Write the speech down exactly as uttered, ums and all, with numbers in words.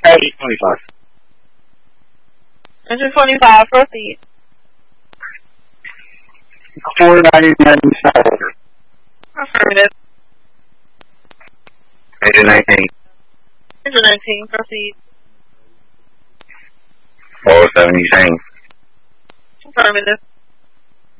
Engine twenty-five. Engine twenty-five, proceed. four ninety-nine south. Affirmative. Engine nineteen. Engine nineteen, proceed. four oh seven East Haines. Affirmative.